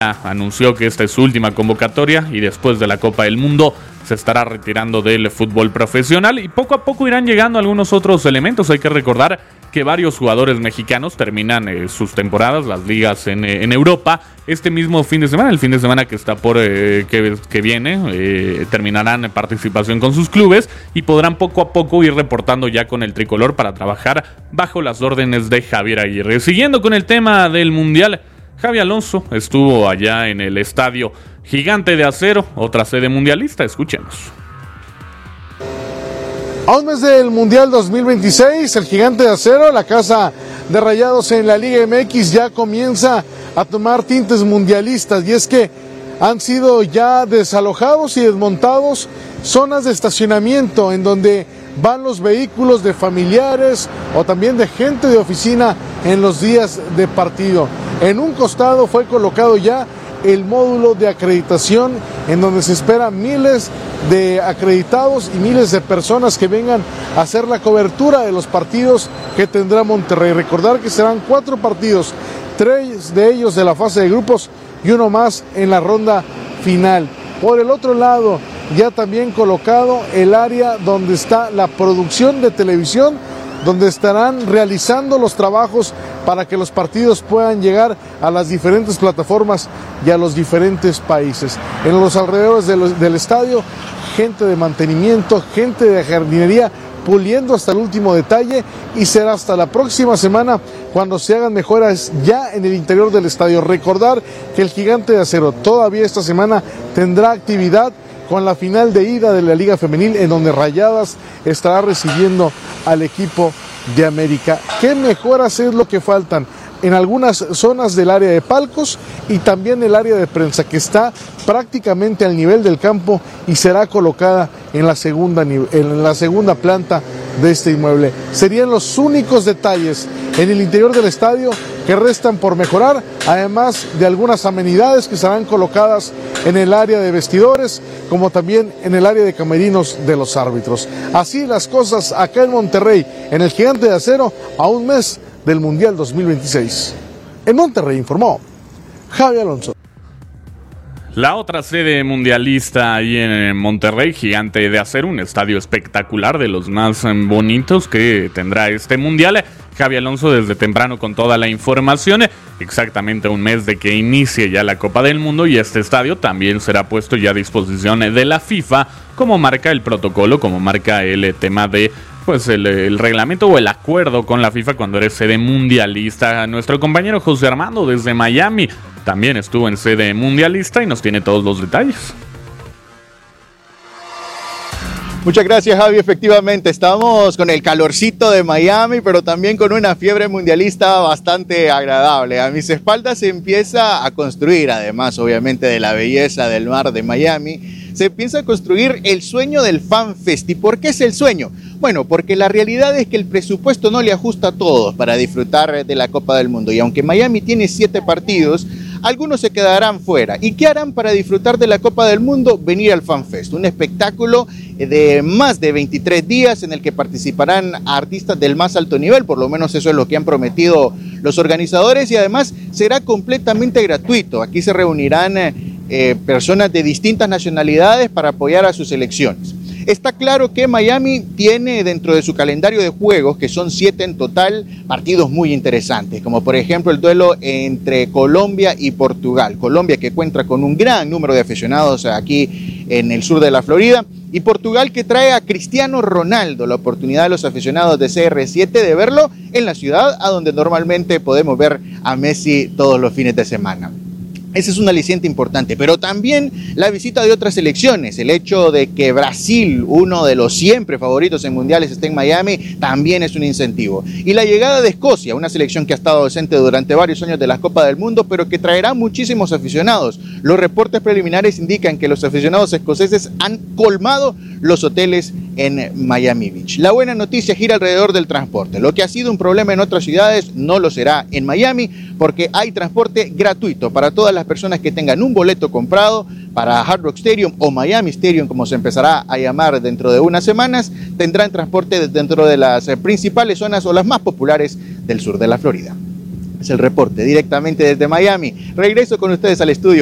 anunció que esta es su última convocatoria y después de la Copa del Mundo se estará retirando del fútbol profesional, y poco a poco irán llegando algunos otros elementos. Hay que recordar que varios jugadores mexicanos terminan sus temporadas, las ligas en Europa, este mismo fin de semana, el fin de semana que está que viene, terminarán participación con sus clubes y podrán poco a poco ir reportando ya con el tricolor para trabajar bajo las órdenes de Javier Aguirre. Siguiendo con el tema del Mundial, Xabi Alonso estuvo allá en el estadio Gigante de Acero, otra sede mundialista. Escuchemos. A un mes del Mundial 2026, el Gigante de Acero, la casa de Rayados en la Liga MX, ya comienza a tomar tintes mundialistas, y es que han sido ya desalojados y desmontados zonas de estacionamiento en donde van los vehículos de familiares o también de gente de oficina en los días de partido. En un costado fue colocado ya el módulo de acreditación, en donde se esperan miles de acreditados y miles de personas que vengan a hacer la cobertura de los partidos que tendrá Monterrey. Recordar que serán 4 partidos, 3 de ellos de la fase de grupos y uno más en la ronda final. Por el otro lado, ya también colocado el área donde está la producción de televisión, donde estarán realizando los trabajos para que los partidos puedan llegar a las diferentes plataformas y a los diferentes países. En los alrededores del estadio, gente de mantenimiento, gente de jardinería, puliendo hasta el último detalle, y será hasta la próxima semana cuando se hagan mejoras ya en el interior del estadio. Recordar que el Gigante de Acero todavía esta semana tendrá actividad con la final de ida de la Liga Femenil, en donde Rayadas estará recibiendo al equipo de América. ¿Qué mejoras es lo que faltan? En algunas zonas del área de palcos y también el área de prensa, que está prácticamente al nivel del campo y será colocada en la segunda planta de este inmueble. Serían los únicos detalles en el interior del estadio que restan por mejorar, además de algunas amenidades que serán colocadas en el área de vestidores, como también en el área de camerinos de los árbitros. Así las cosas acá en Monterrey, en el Gigante de Acero, a un mes del Mundial 2026. En Monterrey informó Xabi Alonso. La otra sede mundialista ahí en Monterrey, Gigante de Acero, un estadio espectacular, de los más bonitos que tendrá este mundial. Xabi Alonso desde temprano con toda la información, exactamente un mes de que inicie ya la Copa del Mundo, y este estadio también será puesto ya a disposición de la FIFA, como marca el protocolo, como marca el tema de el reglamento o el acuerdo con la FIFA cuando eres sede mundialista. Nuestro compañero José Armando desde Miami también estuvo en sede mundialista y nos tiene todos los detalles. Muchas gracias, Javi. Efectivamente, estamos con el calorcito de Miami, pero también con una fiebre mundialista bastante agradable. A mis espaldas se empieza a construir, además obviamente de la belleza del mar de Miami, se empieza a construir el sueño del FanFest. ¿Y por qué es el sueño? Bueno, porque la realidad es que el presupuesto no le ajusta a todos para disfrutar de la Copa del Mundo. Y aunque Miami tiene 7 partidos, algunos se quedarán fuera. ¿Y qué harán para disfrutar de la Copa del Mundo? Venir al FanFest, un espectáculo de más de 23 días en el que participarán artistas del más alto nivel, por lo menos eso es lo que han prometido los organizadores, y además será completamente gratuito. Aquí se reunirán personas de distintas nacionalidades para apoyar a sus selecciones. Está claro que Miami tiene dentro de su calendario de juegos, que son 7 en total, partidos muy interesantes, como por ejemplo el duelo entre Colombia y Portugal. Colombia, que cuenta con un gran número de aficionados aquí en el sur de la Florida, y Portugal, que trae a Cristiano Ronaldo, la oportunidad de los aficionados de CR7 de verlo en la ciudad a donde normalmente podemos ver a Messi todos los fines de semana. Ese es un aliciente importante, pero también la visita de otras selecciones, el hecho de que Brasil, uno de los siempre favoritos en mundiales, esté en Miami, también es un incentivo. Y la llegada de Escocia, una selección que ha estado ausente durante varios años de la Copa del Mundo, pero que traerá muchísimos aficionados. Los reportes preliminares indican que los aficionados escoceses han colmado los hoteles en Miami Beach. La buena noticia gira alrededor del transporte. Lo que ha sido un problema en otras ciudades no lo será en Miami, porque hay transporte gratuito para todas las personas que tengan un boleto comprado para Hard Rock Stadium o Miami Stadium, como se empezará a llamar dentro de unas semanas. Tendrán transporte dentro de las principales zonas o las más populares del sur de la Florida. Es el reporte directamente desde Miami. Regreso con ustedes al estudio.